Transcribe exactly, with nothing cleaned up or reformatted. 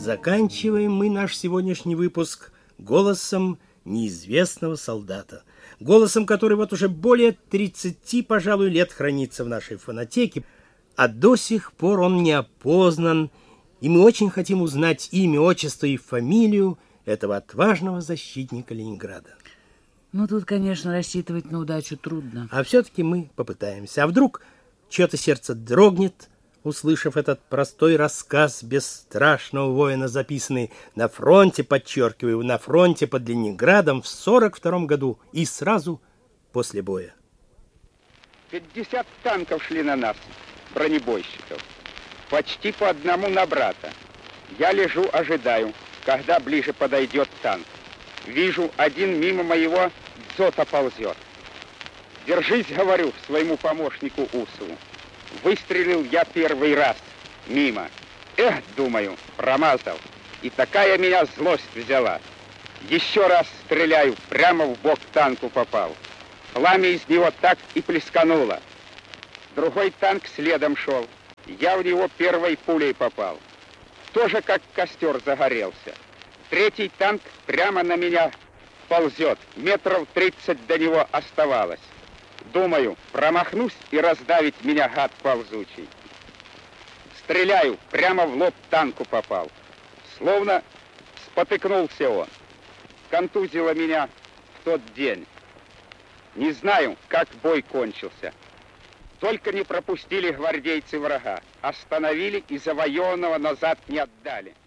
Заканчиваем мы наш сегодняшний выпуск голосом неизвестного солдата. Голосом, который вот уже более тридцати, пожалуй, лет хранится в нашей фонотеке, а до сих пор он не опознан, и мы очень хотим узнать имя, отчество и фамилию этого отважного защитника Ленинграда. Ну, тут, конечно, рассчитывать на удачу трудно. А все-таки мы попытаемся. А вдруг чье-то сердце дрогнет, услышав этот простой рассказ бесстрашного воина, записанный на фронте, подчеркиваю, на фронте под Ленинградом в сорок втором году и сразу после боя. пятьдесят танков шли на нас, бронебойщиков. Почти по одному на брата. Я лежу, ожидаю, когда ближе подойдет танк. Вижу, один мимо моего дзота ползет. Держись, говорю своему помощнику Усову. Выстрелил я первый раз мимо. Эх, думаю, промазал. И такая меня злость взяла. Еще раз стреляю, прямо в бок танку попал. Пламя из него так и плескануло. Другой танк следом шел. Я в него первой пулей попал. Тоже как костер загорелся. Третий танк прямо на меня ползет. Метров тридцать до него оставалось. Думаю, промахнусь и раздавить меня гад ползучий. Стреляю, прямо в лоб танку попал. Словно спотыкнулся он. Контузило меня в тот день. Не знаю, как бой кончился. Только не пропустили гвардейцы врага. Остановили и завоеванного назад не отдали.